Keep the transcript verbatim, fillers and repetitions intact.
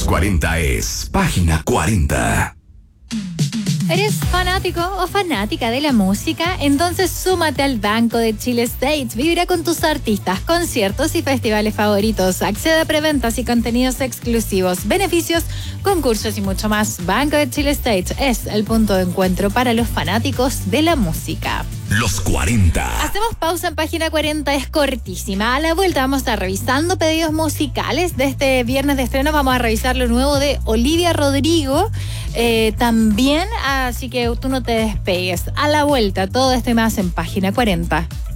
Los cuarenta es Página cuarenta. ¿Eres fanático o fanática de la música? Entonces súmate al Banco de Chile States. Vibra con tus artistas, conciertos y festivales favoritos. Accede a preventas y contenidos exclusivos, beneficios, concursos y mucho más. Banco de Chile States es el punto de encuentro para los fanáticos de la música. Los cuarenta. Hacemos pausa en Página cuarenta, es cortísima. A la vuelta vamos a estar revisando pedidos musicales de este viernes de estreno. Vamos a revisar lo nuevo de Olivia Rodrigo eh, también, así que tú no te despegues. A la vuelta, todo esto y más en Página cuarenta.